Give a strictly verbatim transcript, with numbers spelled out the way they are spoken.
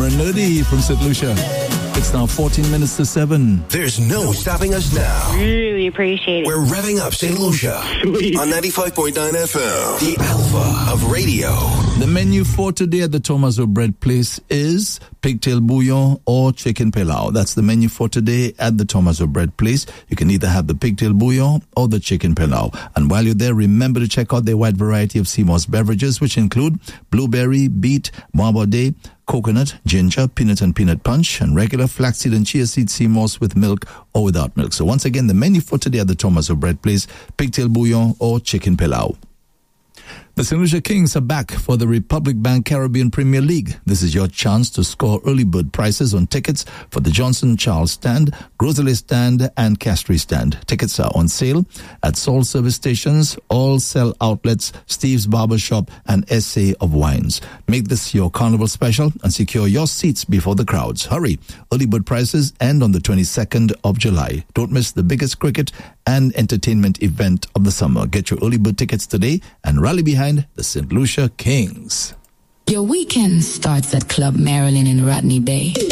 Renudi from Saint Lucia. It's now fourteen minutes to seven. There's no stopping us now. Really appreciate it. We're revving up Saint Lucia Sweet. On ninety-five point nine F M, the alpha of radio. The menu for today at the Tomaso Bread Place is pigtail bouillon or chicken pilau. That's the menu for today at the Tomaso Bread Place. You can either have the pigtail bouillon or the chicken pilau. And while you're there, remember to check out their wide variety of Seamoss beverages, which include blueberry, beet, Marbaudet, coconut, ginger, peanut and peanut punch, and regular flaxseed and chia seed Seamoss with milk or without milk. So once again, the menu for today at the Tomaso Bread Place, pigtail bouillon or chicken pilau. The Saint Lucia Kings are back for the Republic Bank Caribbean Premier League. This is your chance to score early bird prices on tickets for the Johnson Charles Stand, Groselet Stand, and Castry Stand. Tickets are on sale at Sol service stations, All Sell outlets, Steve's Barber Shop, and S A of Wines. Make this your carnival special and secure your seats before the crowds. Hurry! Early bird prices end on the twenty-second of July. Don't miss the biggest cricket and entertainment event of the summer. Get your early bird tickets today and rally behind the Saint Lucia Kings. Your weekend starts at Club Marilyn in Rodney Bay.